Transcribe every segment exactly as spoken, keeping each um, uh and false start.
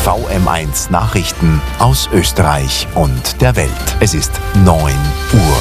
V M eins Nachrichten aus Österreich und der Welt. Es ist neun Uhr.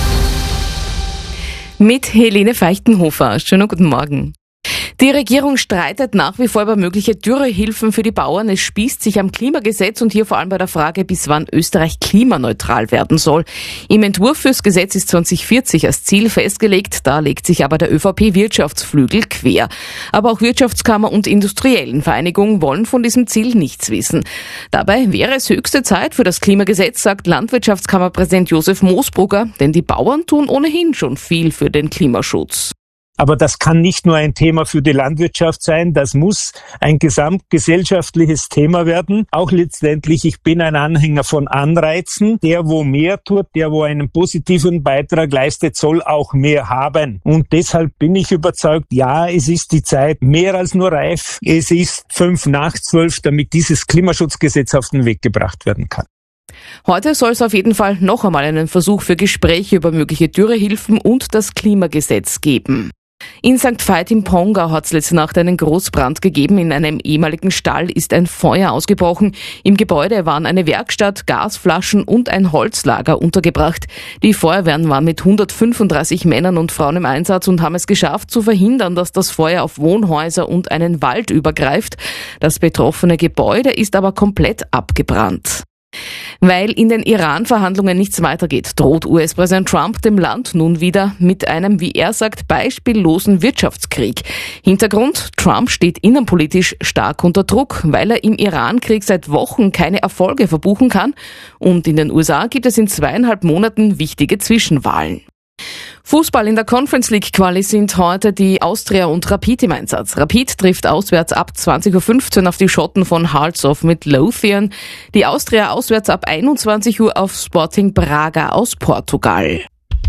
Mit Helene Feichtenhofer. Schönen guten Morgen. Die Regierung streitet nach wie vor über mögliche Dürrehilfen für die Bauern. Es spießt sich am Klimagesetz und hier vor allem bei der Frage, bis wann Österreich klimaneutral werden soll. Im Entwurf fürs Gesetz ist zwanzig vierzig als Ziel festgelegt, da legt sich aber der ÖVP-Wirtschaftsflügel quer. Aber auch Wirtschaftskammer und Industriellenvereinigung wollen von diesem Ziel nichts wissen. Dabei wäre es höchste Zeit für das Klimagesetz, sagt Landwirtschaftskammerpräsident Josef Moosbrugger, denn die Bauern tun ohnehin schon viel für den Klimaschutz. Aber das kann nicht nur ein Thema für die Landwirtschaft sein, das muss ein gesamtgesellschaftliches Thema werden. Auch letztendlich, ich bin ein Anhänger von Anreizen. Der, wo mehr tut, der, wo einen positiven Beitrag leistet, soll auch mehr haben. Und deshalb bin ich überzeugt, ja, es ist die Zeit mehr als nur reif. Es ist fünf nach zwölf, damit dieses Klimaschutzgesetz auf den Weg gebracht werden kann. Heute soll es auf jeden Fall noch einmal einen Versuch für Gespräche über mögliche Dürrehilfen und das Klimagesetz geben. In Sankt Veit im Pongau hat es letzte Nacht einen Großbrand gegeben. In einem ehemaligen Stall ist ein Feuer ausgebrochen. Im Gebäude waren eine Werkstatt, Gasflaschen und ein Holzlager untergebracht. Die Feuerwehren waren mit hundertfünfunddreißig Männern und Frauen im Einsatz und haben es geschafft, zu verhindern, dass das Feuer auf Wohnhäuser und einen Wald übergreift. Das betroffene Gebäude ist aber komplett abgebrannt. Weil in den Iran-Verhandlungen nichts weitergeht, droht U S-Präsident Trump dem Land nun wieder mit einem, wie er sagt, beispiellosen Wirtschaftskrieg. Hintergrund: Trump steht innenpolitisch stark unter Druck, weil er im Iran-Krieg seit Wochen keine Erfolge verbuchen kann. Und in den U S A gibt es in zweieinhalb Monaten wichtige Zwischenwahlen. Fußball in der Conference League Quali sind heute die Austria und Rapid im Einsatz. Rapid trifft auswärts ab zwanzig Uhr fünfzehn auf die Schotten von Hearts of Midlothian. Die Austria auswärts ab einundzwanzig Uhr auf Sporting Braga aus Portugal.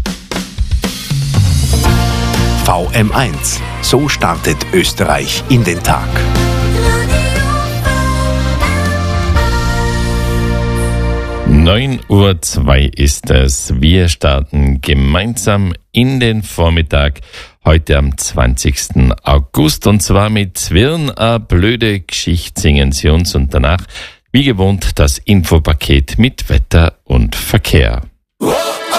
V M eins. So startet Österreich in den Tag. neun Uhr zwei ist es. Wir starten gemeinsam in den Vormittag heute am zwanzigsten August und zwar mit Wirn a blöde Geschicht singen Sie uns und danach wie gewohnt das Infopaket mit Wetter und Verkehr.